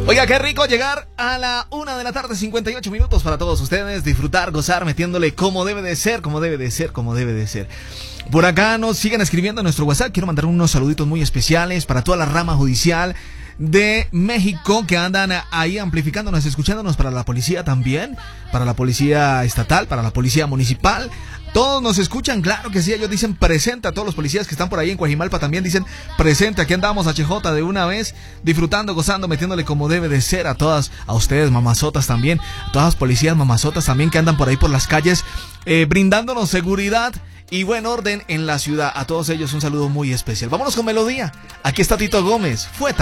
Oiga, qué rico llegar a la 1 de la tarde, 58 minutos para todos ustedes. Disfrutar, gozar, metiéndole como debe de ser, como debe de ser, como debe de ser. Por acá nos siguen escribiendo en nuestro WhatsApp. Quiero mandar unos saluditos muy especiales para toda la rama judicial de México que andan ahí amplificándonos, escuchándonos, para la policía también, para la policía estatal, para la policía municipal. Todos nos escuchan, claro que sí. Ellos dicen presente a todos los policías que están por ahí en Coajimalpa. También dicen presente. Aquí andamos, HJ, de una vez, disfrutando, gozando, metiéndole como debe de ser a todas, a ustedes, mamazotas también, a todas las policías mamazotas también que andan por ahí por las calles, brindándonos seguridad y buen orden en la ciudad. A todos ellos un saludo muy especial. Vámonos con melodía. Aquí está Tito Gómez. Fue